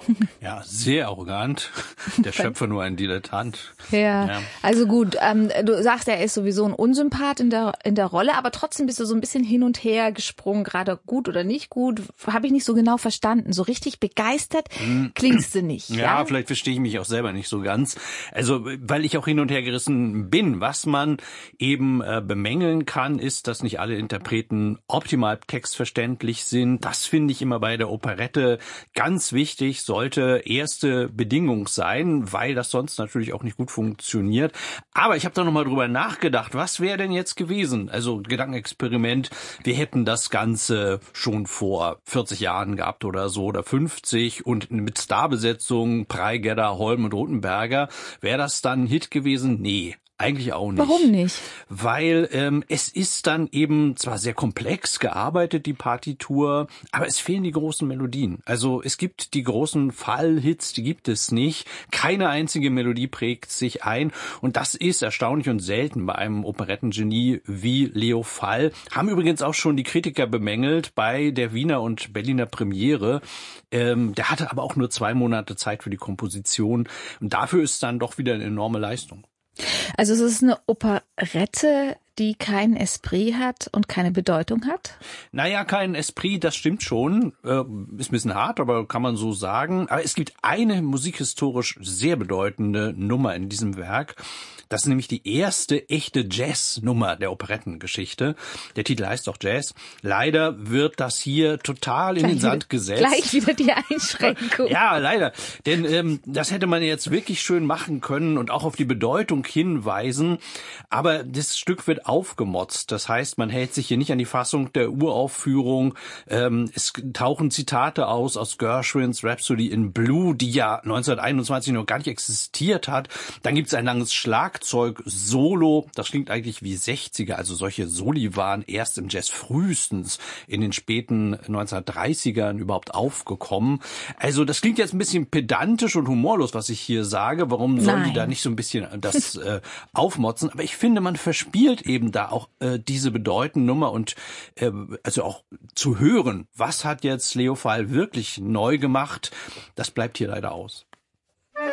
Ja, sehr arrogant. Der Schöpfer nur ein Dilettant. Ja, also gut, du sagst, er ist sowieso ein Unsympath in der Rolle, aber trotzdem bist du so ein bisschen hin und her gesprungen, gerade gut oder nicht gut, habe ich nicht so genau verstanden. So richtig begeistert klingst du nicht. Ja, vielleicht verstehe ich mich auch selber nicht so ganz. Also, weil ich auch hin und her gerissen bin. Was man eben bemängeln kann, ist, dass nicht alle Interpreten optimal textverständlich sind. Das finde ich immer bei der Operette ganz wichtig, sollte erste Bedingung sein, weil das sonst natürlich auch nicht gut funktioniert. Aber ich habe da nochmal drüber nachgedacht, was wäre denn jetzt gewesen? Also Gedankenexperiment, wir hätten das Ganze schon vor 40 Jahren gehabt oder so oder 50 und mit Starbesetzung, Preigedder, Holm und Rothenberger, wäre das dann ein Hit gewesen? Nee. Eigentlich auch nicht. Warum nicht? Weil es ist dann eben zwar sehr komplex gearbeitet, die Partitur, aber es fehlen die großen Melodien. Also es gibt die großen Fallhits, die gibt es nicht. Keine einzige Melodie prägt sich ein. Und das ist erstaunlich und selten bei einem Operettengenie wie Leo Fall. Haben übrigens auch schon die Kritiker bemängelt bei der Wiener und Berliner Premiere. Der hatte aber auch nur 2 Monate Zeit für die Komposition. Und dafür ist dann doch wieder eine enorme Leistung. Also es ist eine Operette, die kein Esprit hat und keine Bedeutung hat? Naja, kein Esprit, das stimmt schon. Ist ein bisschen hart, aber kann man so sagen. Aber es gibt eine musikhistorisch sehr bedeutende Nummer in diesem Werk. Das ist nämlich die erste echte Jazz-Nummer der Operettengeschichte. Der Titel heißt auch Jazz. Leider wird das hier total in den Sand gesetzt. Gleich wieder die Einschränkung. Ja, leider. Denn das hätte man jetzt wirklich schön machen können und auch auf die Bedeutung hinweisen. Aber das Stück wird aufgemotzt. Das heißt, man hält sich hier nicht an die Fassung der Uraufführung. Es tauchen Zitate aus Gershwins Rhapsody in Blue, die ja 1921 noch gar nicht existiert hat. Dann gibt es ein langes Schlagzeug-Solo. Das klingt eigentlich wie 60er. Also solche Soli waren erst im Jazz frühestens in den späten 1930ern überhaupt aufgekommen. Also das klingt jetzt ein bisschen pedantisch und humorlos, was ich hier sage. Warum sollen die da nicht so ein bisschen das aufmotzen? Aber ich finde, man verspielt eben da auch diese bedeutende Nummer und also auch zu hören, was hat jetzt Leo Fall wirklich neu gemacht, das bleibt hier leider aus.